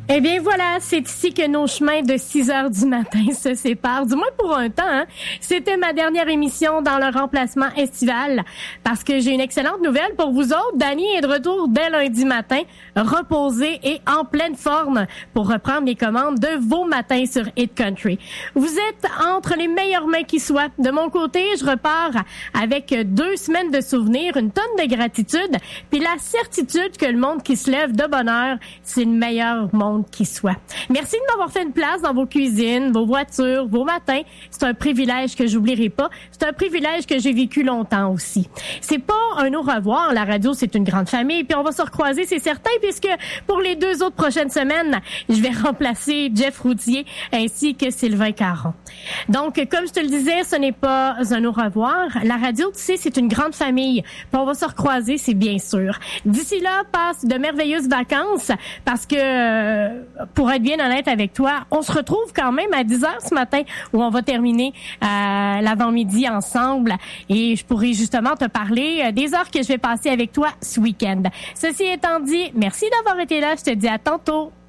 Eh bien voilà, c'est ici que nos chemins de 6 heures du matin se séparent, du moins pour un temps. Hein. C'était ma dernière émission dans le remplacement estival parce que j'ai une excellente nouvelle pour vous autres. Dany est de retour dès lundi matin, reposé et en pleine forme pour reprendre les commandes de vos matins sur Hit Country. Vous êtes entre les meilleures mains qui soient. De mon côté, je repars avec 2 semaines de souvenirs, une tonne de gratitude, puis la certitude que le monde qui se lève de bonne heure, c'est le meilleur monde qui soit. Merci de m'avoir fait une place dans vos cuisines, vos voitures, vos matins. C'est un privilège que j'oublierai pas. C'est un privilège que j'ai vécu longtemps aussi. C'est pas un au revoir. La radio, c'est une grande famille. Puis on va se recroiser, c'est certain, puisque pour les 2 autres prochaines semaines, je vais remplacer Jeff Routier ainsi que Sylvain Caron. Donc, comme je te le disais, ce n'est pas un au revoir. La radio, tu sais, c'est une grande famille. Puis on va se recroiser, c'est bien sûr. D'ici là, passe de merveilleuses vacances parce que pour être bien honnête avec toi, on se retrouve quand même à 10 heures ce matin où on va terminer l'avant-midi ensemble et je pourrai justement te parler des heures que je vais passer avec toi ce week-end. Ceci étant dit, merci d'avoir été là. Je te dis à tantôt.